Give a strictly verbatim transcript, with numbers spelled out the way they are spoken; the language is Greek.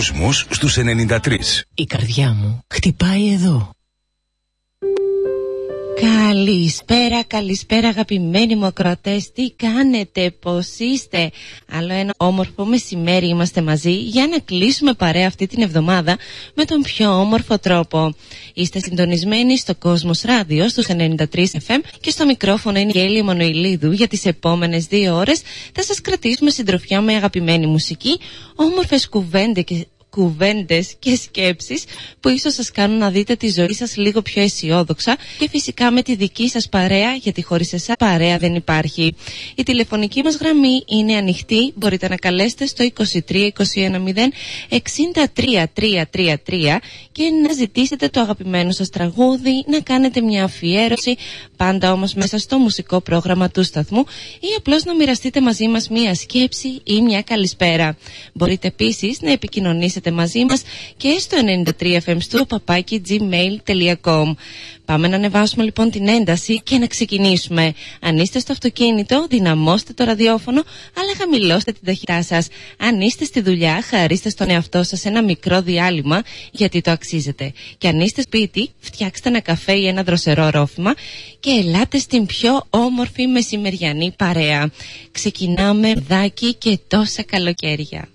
Κόσμος στους ενενήντα τρία. Η καρδιά μου χτυπάει εδώ. Καλησπέρα, καλησπέρα αγαπημένοι μου ακροατές. Τι κάνετε, πώς είστε? Άλλο ένα όμορφο μεσημέρι είμαστε μαζί για να κλείσουμε παρέα αυτή την εβδομάδα με τον πιο όμορφο τρόπο. Είστε συντονισμένοι στο Κόσμος Ράδιο στους ενενήντα τρία εφ εμ και στο μικρόφωνο είναι η Έλλη Εμμανουηλίδου. Για τις επόμενες δύο ώρες θα σας κρατήσουμε συντροφιά με αγαπημένη μουσική, όμορφες κουβέντες και κουβέντες και σκέψεις που ίσως σας κάνουν να δείτε τη ζωή σας λίγο πιο αισιόδοξα και φυσικά με τη δική σας παρέα, γιατί χωρίς εσάς παρέα δεν υπάρχει. Η τηλεφωνική μας γραμμή είναι ανοιχτή, μπορείτε να καλέσετε στο είκοσι τρία είκοσι ένα μηδέν εξήντα τρία τριακόσια τριάντα τρία και να ζητήσετε το αγαπημένο σας τραγούδι, να κάνετε μια αφιέρωση, πάντα όμως μέσα στο μουσικό πρόγραμμα του σταθμού, ή απλώς να μοιραστείτε μαζί μας μια σκέψη ή μια καλησπέρα. Μπορείτε επίσης να επικοινωνήσετε μαζί μας και στο ενενήντα τρία εφ εμ στο παπάκι gmail τελεία com. Πάμε να ανεβάσουμε λοιπόν την ένταση και να ξεκινήσουμε. Αν είστε στο αυτοκίνητο, δυναμώστε το ραδιόφωνο, αλλά χαμηλώστε την ταχύτητά σας. Αν είστε στη δουλειά, χαρίστε στον εαυτό σας ένα μικρό διάλειμμα, γιατί το αξίζετε. Και αν είστε σπίτι, φτιάξτε ένα καφέ ή ένα δροσερό ρόφημα και ελάτε στην πιο όμορφη μεσημεριανή παρέα. Ξεκινάμε δάκι και τόσα καλοκαίρια.